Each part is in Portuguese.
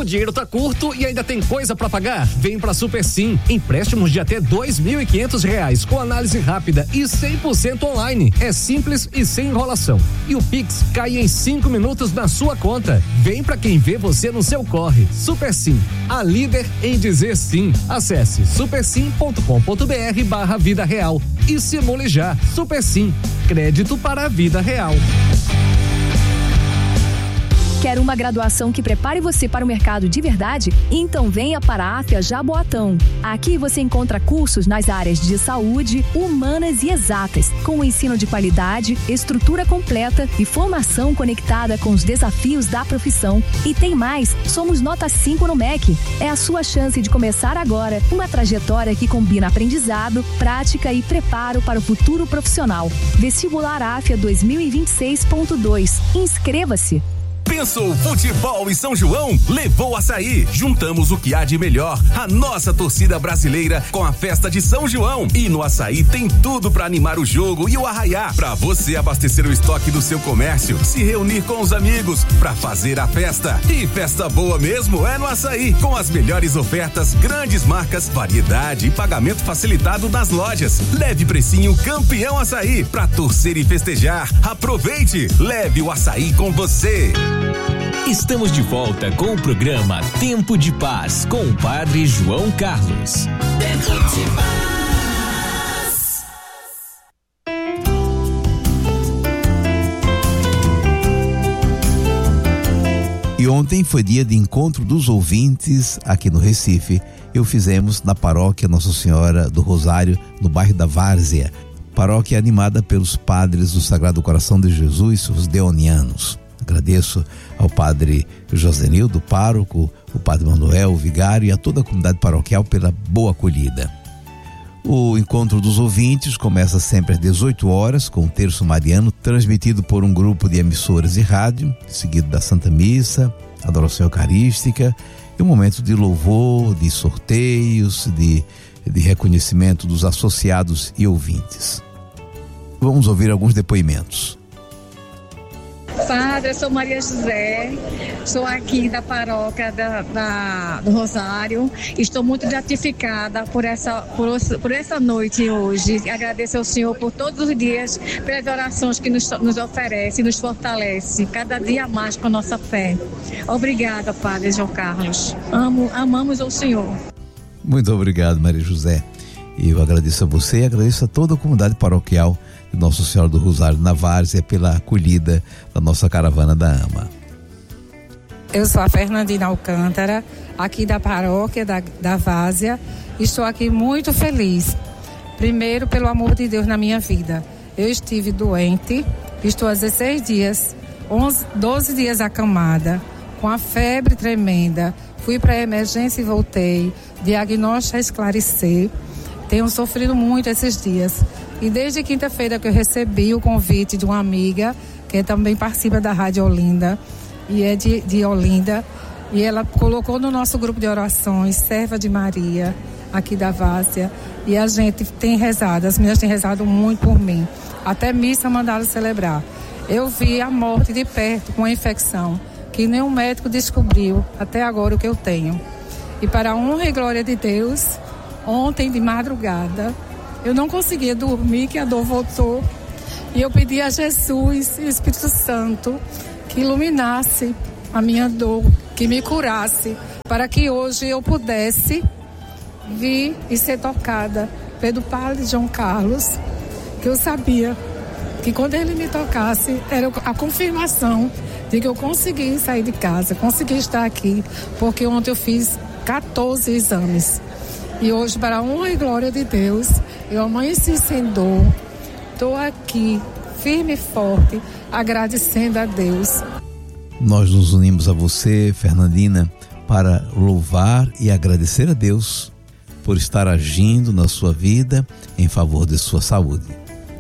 dinheiro tá curto e ainda tem coisa pra pagar? Vem pra Super Sim. Empréstimos de até R$2.500 com análise rápida e 100% online. É simples e sem enrolação. E o Pix cai em 5 minutos na sua conta. Vem pra quem vê você no seu corre. Super Sim, a líder em dizer sim. Acesse supersim.com.br/vida real e simule já. Super Sim, crédito para a vida real. Quer uma graduação que prepare você para o mercado de verdade? Então venha para a AFIA Jaboatão. Aqui você encontra cursos nas áreas de saúde, humanas e exatas, com ensino de qualidade, estrutura completa e formação conectada com os desafios da profissão. E tem mais, somos nota 5 no MEC. É a sua chance de começar agora uma trajetória que combina aprendizado, prática e preparo para o futuro profissional. Vestibular AFIA 2026.2. Inscreva-se! Pensou futebol em São João? Levou Açaí. Juntamos o que há de melhor, a nossa torcida brasileira com a festa de São João. E no Açaí tem tudo para animar o jogo e o arraiá, para você abastecer o estoque do seu comércio, se reunir com os amigos para fazer a festa. E festa boa mesmo é no Açaí, com as melhores ofertas, grandes marcas, variedade e pagamento facilitado nas lojas. Leve precinho campeão Açaí para torcer e festejar. Aproveite, leve o Açaí com você. Estamos de volta com o programa Tempo de Paz com o Padre João Carlos. Tempo de Paz. E ontem foi dia de encontro dos ouvintes aqui no Recife. E o fizemos na paróquia Nossa Senhora do Rosário, no bairro da Várzea. Paróquia animada pelos padres do Sagrado Coração de Jesus, os deonianos. Agradeço ao padre Josenildo, pároco, o padre Manuel, o vigário e a toda a comunidade paroquial pela boa acolhida. O encontro dos ouvintes começa sempre às 18 horas com o terço mariano, transmitido por um grupo de emissoras de rádio, seguido da Santa Missa, adoração eucarística e um momento de louvor, de sorteios, de reconhecimento dos associados e ouvintes. Vamos ouvir alguns depoimentos. Padre, eu sou Maria José, sou aqui da paróquia do Rosário. Estou muito gratificada por essa noite hoje. Agradeço ao Senhor por todos os dias, pelas orações que nos oferece, nos fortalece, cada dia mais com a nossa fé. Obrigada, Padre João Carlos. Amamos ao Senhor. Muito obrigado, Maria José. E eu agradeço a você e agradeço a toda a comunidade paroquial de Nossa Senhora do Rosário na Várzea pela acolhida da nossa caravana da AMA. Eu sou a Fernandina Alcântara, aqui da paróquia da Várzea. Estou aqui muito feliz. Primeiro, pelo amor de Deus na minha vida. Eu estive doente, estou há 16 dias, 12 dias acamada, com a febre tremenda. Fui para a emergência e voltei. Diagnóstico a esclarecer. Tenho sofrido muito esses dias. E desde quinta-feira que eu recebi o convite de uma amiga, que também participa da Rádio Olinda, e é de Olinda, e ela colocou no nosso grupo de orações, Serva de Maria, aqui da Várzea, e a gente tem rezado, as meninas têm rezado muito por mim. Até missa mandaram celebrar. Eu vi a morte de perto com a infecção, que nenhum médico descobriu até agora o que eu tenho. E para a honra e glória de Deus, ontem de madrugada, eu não conseguia dormir, que a dor voltou. E eu pedi a Jesus e o Espírito Santo que iluminasse a minha dor, que me curasse, para que hoje eu pudesse vir e ser tocada pelo Padre João Carlos, que eu sabia que quando ele me tocasse, era a confirmação de que eu consegui sair de casa, consegui estar aqui, porque ontem eu fiz 14 exames. E hoje, para a honra e glória de Deus, eu amanheci sem dor. Estou aqui, firme e forte, agradecendo a Deus. Nós nos unimos a você, Fernandina, para louvar e agradecer a Deus por estar agindo na sua vida em favor de sua saúde.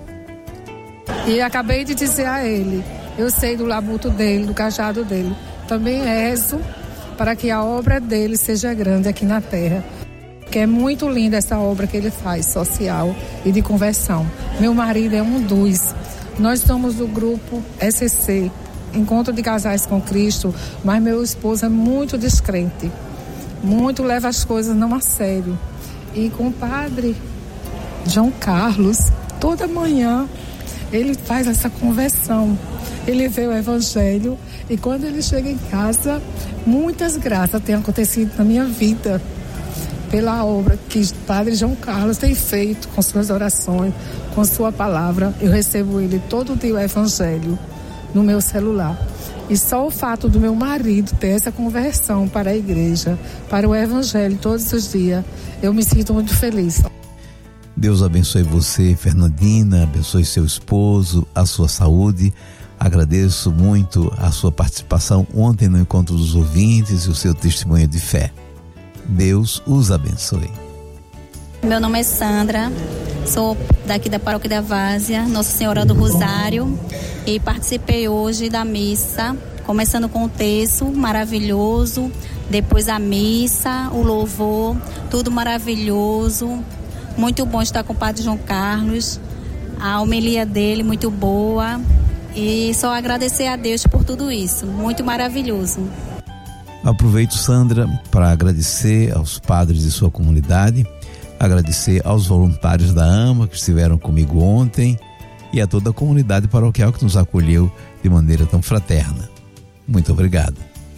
E acabei de dizer a ele, eu sei do labuto dele, do cajado dele. Também rezo para que a obra dele seja grande aqui na terra. Que é muito linda essa obra que ele faz, social e de conversão. Meu marido é um dos. Nós somos do grupo SC, encontro de casais com Cristo, mas meu esposo é muito descrente, muito leva as coisas não a sério. E com o padre João Carlos, toda manhã ele faz essa conversão, ele vê o evangelho e quando ele chega em casa, muitas graças têm acontecido na minha vida pela obra que o padre João Carlos tem feito com suas orações, com sua palavra. Eu recebo ele todo dia o evangelho no meu celular. E só o fato do meu marido ter essa conversão para a igreja, para o evangelho todos os dias, eu me sinto muito feliz. Deus abençoe você, Fernandina, abençoe seu esposo, a sua saúde. Agradeço muito a sua participação ontem no Encontro dos Ouvintes e o seu testemunho de fé. Deus os abençoe. Meu nome é Sandra, sou daqui da Paróquia da Várzea, Nossa Senhora do Rosário, e participei hoje da missa, começando com o texto maravilhoso, depois a missa, o louvor, tudo maravilhoso, muito bom estar com o Padre João Carlos, a homilia dele muito boa, e só agradecer a Deus por tudo isso, muito maravilhoso. Aproveito, Sandra, para agradecer aos padres de sua comunidade, agradecer aos voluntários da AMA que estiveram comigo ontem e a toda a comunidade paroquial que nos acolheu de maneira tão fraterna. Muito obrigado.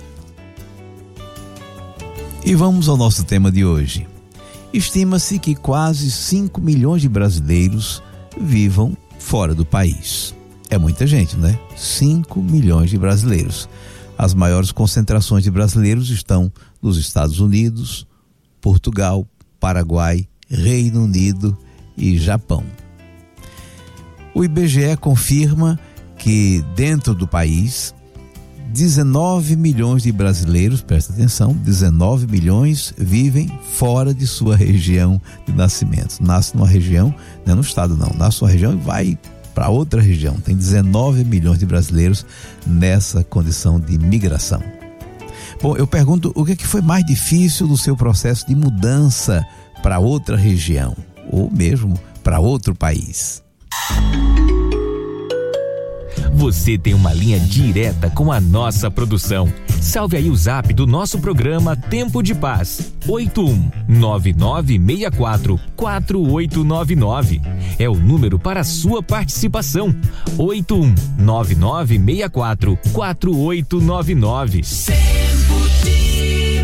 E vamos ao nosso tema de hoje. Estima-se que quase 5 milhões de brasileiros vivam fora do país. É muita gente, né? 5 milhões de brasileiros. As maiores concentrações de brasileiros estão nos Estados Unidos, Portugal, Paraguai, Reino Unido e Japão. O IBGE confirma que dentro do país, 19 milhões de brasileiros, presta atenção, 19 milhões vivem fora de sua região de nascimento. Nasce numa região, não é no estado não, nasce numa região e vai para outra região. Tem 19 milhões de brasileiros nessa condição de migração. Bom, eu pergunto, o que foi mais difícil no seu processo de mudança para outra região ou mesmo para outro país? Você tem uma linha direta com a nossa produção. Salve aí o zap do nosso programa Tempo de Paz. 8199644899. É o número para a sua participação. 8199644899. Tempo de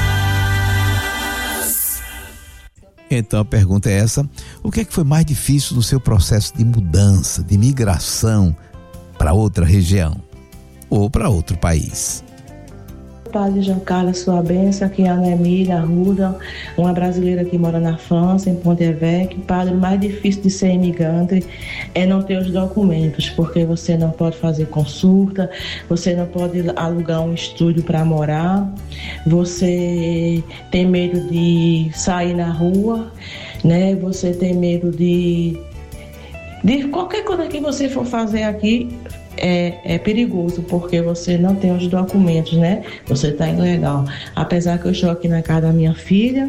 Paz. Então a pergunta é essa: o que foi mais difícil no seu processo de mudança, de migração para outra região ou para outro país? Padre João Carlos, sua bênção, aqui é a Ana Emília Arruda, uma brasileira que mora na França, em Pont-l'Évêque. Padre, o mais difícil de ser imigrante é não ter os documentos, porque você não pode fazer consulta, você não pode alugar um estúdio para morar, você tem medo de sair na rua, né? Você tem medo de qualquer coisa que você for fazer aqui. É perigoso, porque você não tem os documentos, né? Você está ilegal. Apesar que eu estou aqui na casa da minha filha,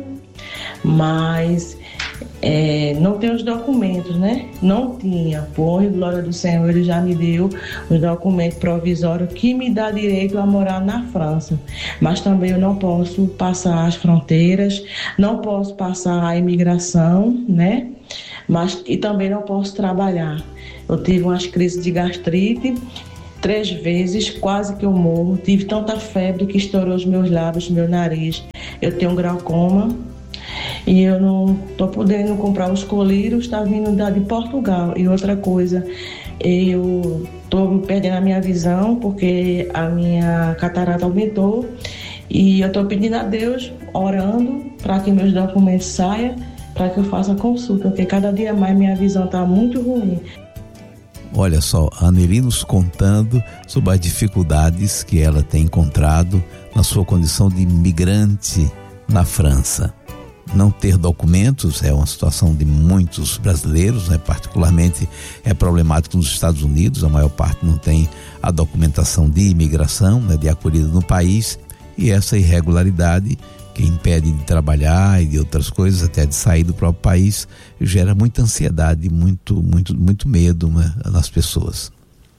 mas não tem os documentos, né? Não tinha. Por glória do Senhor, ele já me deu os documentos provisórios que me dá direito a morar na França. Mas também eu não posso passar as fronteiras, não posso passar a imigração, né? E também não posso trabalhar. Eu tive umas crises de gastrite 3 vezes, quase que eu morro. Tive tanta febre que estourou os meus lábios, meu nariz. Eu tenho glaucoma e eu não estou podendo comprar os colírios, está vindo de Portugal. E outra coisa, eu estou perdendo a minha visão porque a minha catarata aumentou e eu estou pedindo a Deus, orando para que meus documentos saiam, para que eu faça consulta, porque cada dia mais minha visão está muito ruim. Olha só, a Anneli nos contando sobre as dificuldades que ela tem encontrado na sua condição de imigrante na França. Não ter documentos é uma situação de muitos brasileiros, né? Particularmente é problemático nos Estados Unidos, a maior parte não tem a documentação de imigração, né? De acolhida no país, e essa irregularidade que impede de trabalhar e de outras coisas, até de sair do próprio país, gera muita ansiedade, muito medo, né, nas pessoas.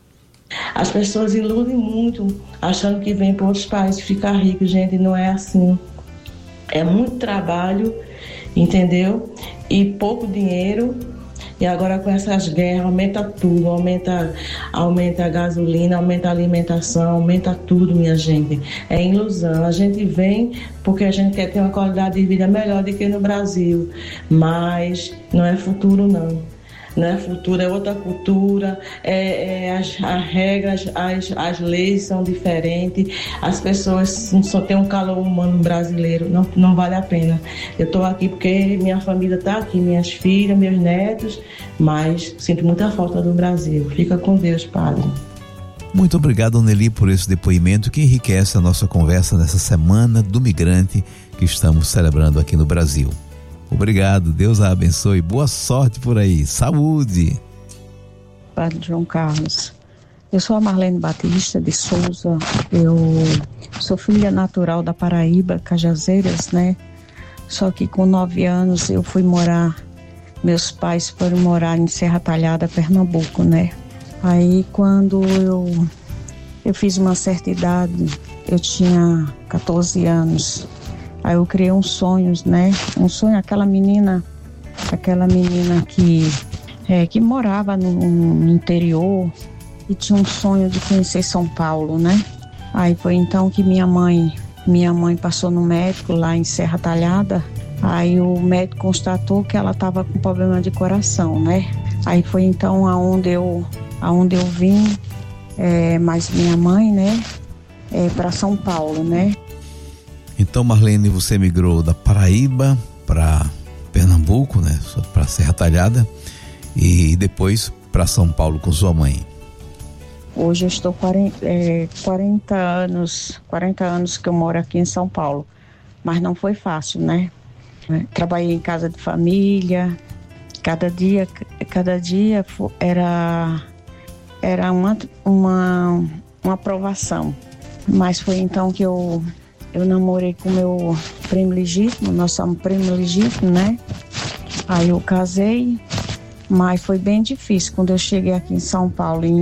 As pessoas iludem muito, achando que vem para outros países ficar rico. Gente, não é assim. É muito trabalho, entendeu? E pouco dinheiro. E agora com essas guerras aumenta tudo, aumenta a gasolina, aumenta a alimentação, aumenta tudo, minha gente. É ilusão. A gente vem porque a gente quer ter uma qualidade de vida melhor do que no Brasil, mas não é futuro não. Não é futuro, é outra cultura, as regras, as leis são diferentes, as pessoas só têm um calor humano brasileiro, não vale a pena. Eu estou aqui porque minha família está aqui, minhas filhas, meus netos, mas sinto muita falta do Brasil. Fica com Deus, Padre. Muito obrigado, Nelly, por esse depoimento que enriquece a nossa conversa nessa Semana do Migrante que estamos celebrando aqui no Brasil. Obrigado, Deus a abençoe, boa sorte por aí, saúde. Padre João Carlos, eu sou a Marlene Batista de Souza, eu sou filha natural da Paraíba, Cajazeiras, né? Só que com 9 anos eu fui morar, meus pais foram morar em Serra Talhada, Pernambuco, né? Aí quando eu fiz uma certa idade, eu tinha 14 anos. Aí eu criei uns sonhos, né? Um sonho, aquela menina que morava no interior e tinha um sonho de conhecer São Paulo, né? Aí foi então que minha mãe passou no médico lá em Serra Talhada. Aí o médico constatou que ela estava com problema de coração, né? Aí foi então aonde eu vim, mais minha mãe, né? Para São Paulo, né? Então, Marlene, você migrou da Paraíba para Pernambuco, né? Para Serra Talhada e depois para São Paulo com sua mãe. Hoje eu estou 40 anos que eu moro aqui em São Paulo, mas não foi fácil, né? Trabalhei em casa de família, cada dia era uma provação, mas foi então que eu namorei com meu primo legítimo, nós somos primo legítimo, né? Aí eu casei, mas foi bem difícil quando eu cheguei aqui em São Paulo em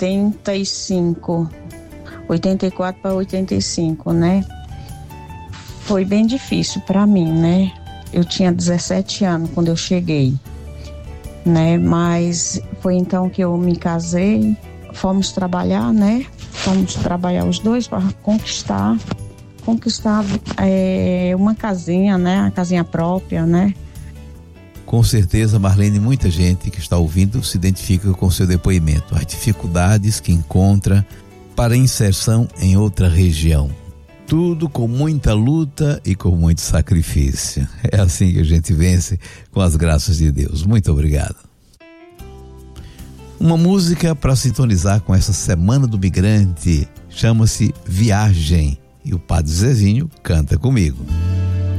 84 para 85, né? Foi bem difícil para mim, né? Eu tinha 17 anos quando eu cheguei, né? Mas foi então que eu me casei, fomos trabalhar, né? Fomos trabalhar os dois para conquistar uma casinha, né? Uma casinha própria, né? Com certeza, Marlene, muita gente que está ouvindo se identifica com seu depoimento, as dificuldades que encontra para inserção em outra região. Tudo com muita luta e com muito sacrifício. É assim que a gente vence com as graças de Deus. Muito obrigado. Uma música para sintonizar com essa Semana do Migrante chama-se Viagem. E o Padre Zezinho canta comigo.